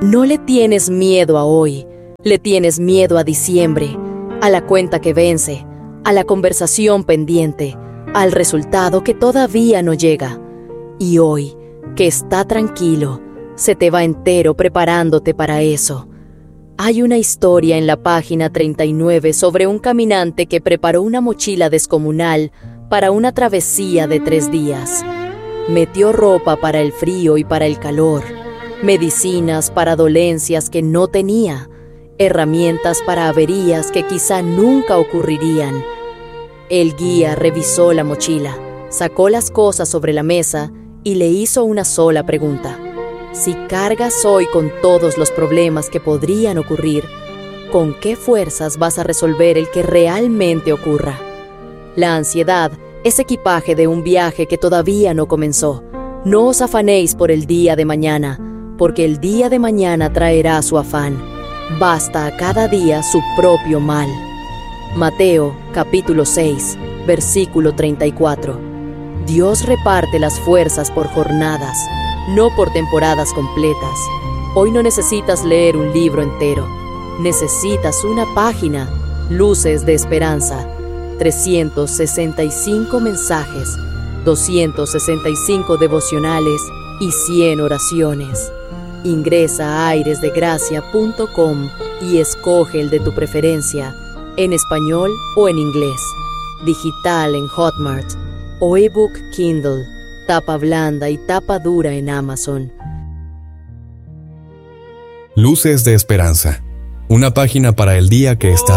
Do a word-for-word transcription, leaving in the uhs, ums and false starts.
No le tienes miedo a hoy, le tienes miedo a diciembre, a la cuenta que vence, a la conversación pendiente, al resultado que todavía no llega. Y hoy, que está tranquilo, se te va entero preparándote para eso. Hay una historia en la página treinta y nueve sobre un caminante que preparó una mochila descomunal para una travesía de tres días. Metió ropa para el frío y para el calor, medicinas para dolencias que no tenía, herramientas para averías que quizá nunca ocurrirían. El guía revisó la mochila, sacó las cosas sobre la mesa y le hizo una sola pregunta. Si cargas hoy con todos los problemas que podrían ocurrir, ¿con qué fuerzas vas a resolver el que realmente ocurra? La ansiedad es equipaje de un viaje que todavía no comenzó. No os afanéis por el día de mañana, porque el día de mañana traerá su afán. Basta a cada día su propio mal. Mateo, capítulo seis, versículo treinta y cuatro. Dios reparte las fuerzas por jornadas, no por temporadas completas. Hoy no necesitas leer un libro entero. Necesitas una página, Luces de Esperanza, trescientos sesenta y cinco mensajes, doscientos sesenta y cinco devocionales y cien oraciones. Ingresa a aires de gracia punto com y escoge el de tu preferencia, en español o en inglés, digital en Hotmart o ebook Kindle, tapa blanda y tapa dura en Amazon. Luces de Esperanza, una página para el día que está